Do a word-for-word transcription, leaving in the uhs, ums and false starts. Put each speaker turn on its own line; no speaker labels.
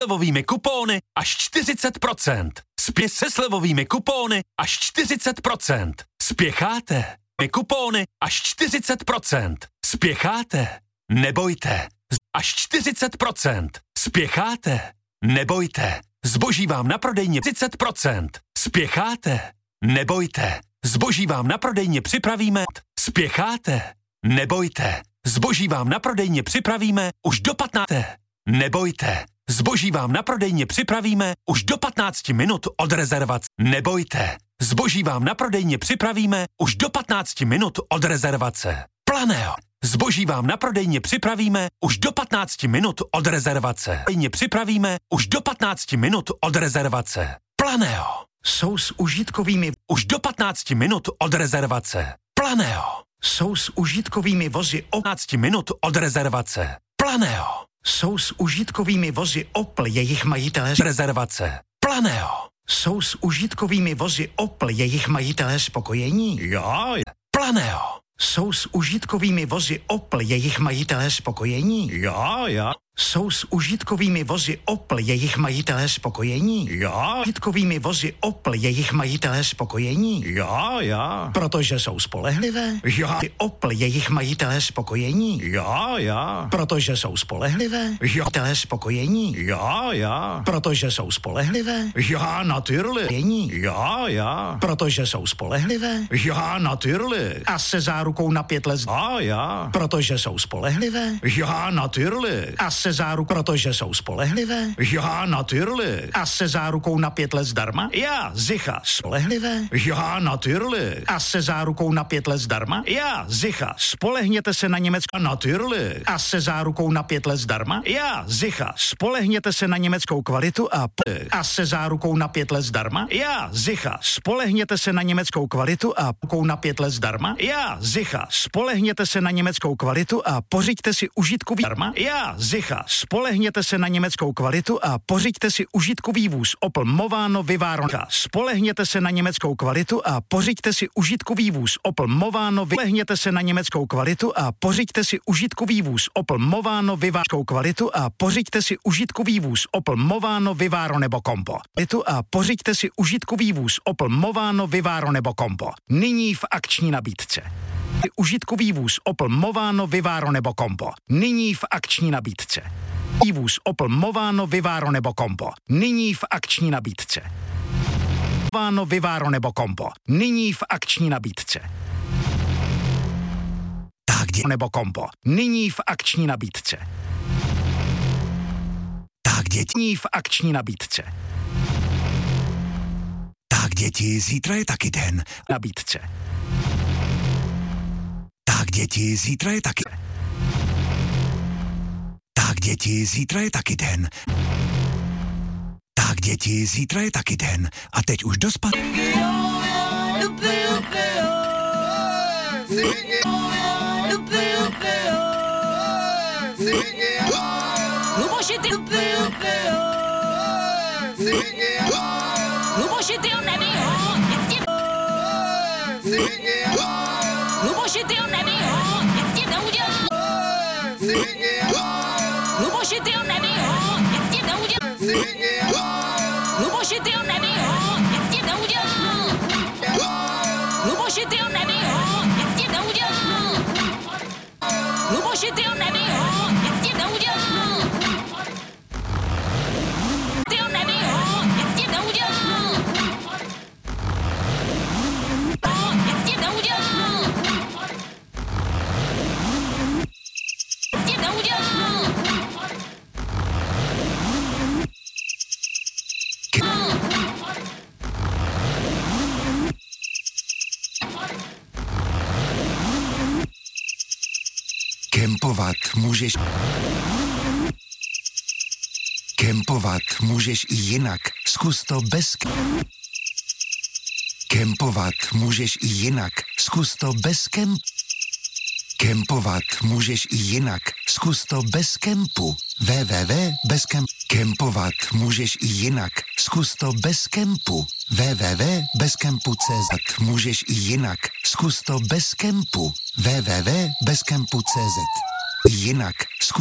slevovými kupóny až čtyřicet procent. Spěch se slevovými kupóny až čtyřicet procent. Spěcháte? Kupóny až čtyřicet procent. Spěcháte? Nebojte. Až čtyřicet procent. Spěcháte? Nebojte. Zboží vám na prodejně třicet procent. Spěcháte? Nebojte. Zboží vám na prodejně připravíme. Spěcháte? Nebojte. Zboží vám na prodejně připravíme už do patnácti. Nebojte. Zboží vám na prodejně připravíme už do patnácti minut od rezervace. Nebojte. Zboží vám na prodejně připravíme už do patnácti minut od rezervace. Planeo. Zboží vám na prodejně připravíme už do patnácti minut od rezervace. Prodejně připravíme už do patnácti minut od rezervace. Planeo.
Jsou s užitkovými
už do patnácti minut od rezervace. Planeo.
Jsou s užitkovými vozy o
patnácti minut od rezervace. Planeo.
Jsou s užitkovými vozy Opel jejich majitelé
rezervace. Planeo.
Jsou s užitkovými vozy Opel jejich majitelé spokojení?
Jo. Planeo.
Jsou s užitkovými vozy Opel jejich majitelé spokojení?
Jo, jo.
Jsou s užitkovými vozy Opel jejich majitelé spokojení?
Jo.
Užitkovými vozy Opel jejich majitelé spokojení?
Jo, jo.
Protože jsou spolehlivé?
Jo.
Ty Opel jejich majitelé spokojení?
Jo, jo.
Protože jsou spolehlivé?
Jo.
Majitelé spokojení?
Jo, jo.
Protože jsou spolehlivé?
Jo, natürlich. Jo, jo.
Protože jsou spolehlivé?
Jo, natürlich.
A se zárukou na pět let?
Jo, jo.
Protože jsou spolehlivé?
Jo, natürlich.
A se zárukou, protože jsou spolehlivé?
Jo, natürlich.
A se zárukou na pět let zdarma?
Ja, sicher.
Spolehlivé?
Jo, natürlich.
A se zárukou na pět let zdarma?
Ja, sicher.
Spolehněte se na Německo?
Natürlich.
A se zárukou na pět let zdarma?
Ja, sicher.
Spolehněte se na německou kvalitu a p- a se zárukou na pět let zdarma?
Ja, sicher.
Spolehněte se na německou kvalitu a p- na pět let zdarma?
Ja, sicher.
Spolehněte se na německou kvalitu a pořiďte si užitkový zdarma?
Ja, sicher.
Spolehněte se na německou kvalitu a pořiďte si užitkový vůz Opel Movano Vivaro. Spolehněte se na německou kvalitu a pořiďte si užitkový vůz Opel Movano. Spolehněte se na německou kvalitu a pořiďte si užitkový vůz Opel Movano Vivaro kvalitu a pořiďte si užitkový vůz Opel Movano Vivaro nebo Combo. Kvalitu a pořiďte si užitkový vůz Opel Movano Vivaro nebo Combo. Nyní v akční nabídce. Užitkový vůz Opel Movano Vivaro nebo Combo. Nyní v akční nabídce. Vůz Opel Movano Vivaro nebo Combo. Nyní v akční nabídce. Movano Vivaro nebo Combo. Nyní v akční nabídce. Tak dě- nebo Combo. Nyní v akční nabídce. Tak děti v akční nabídce. Tak děti, zítra je taky den. Nabídce. Tak děti, zítra je taky. Tak děti, zítra je taky den. Tak děti, zítra je taky den. A teď už dospat.
Luboši, ty... Luboši, ty ho neví, ho! Nic ti... Luboši, ty ho neví, ho! Nic ti neudělá! Luboši, ty ho neví, ho! Nic ti neudělá! Luboši, ty ho neví, ho! Nic ti neudělá! Luboši, ty ho neví, ho! Nic ti neudělá! Luboši, ty ho neví, ho! Nic ti neudělá! Ty ho neví, ho! Nic ti neudělá! Ho! Nic ti neudělá! Nic ti neudělá!
Kempovat můžeš... Kempovat můžeš i jinak. Zkus to bez... Kempovat můžeš i jinak. Zkus to bez kemp... Kempovat můžeš i jinak. Zkus to bez kempu. www bez kemp... Kempovat můžeš i jinak. Zkus to bez kempu. www bez kempu tečka cz. Můžeš i jinak. Zkus to bez kempu. www bez kempu tečka cz. Jinak. Zkus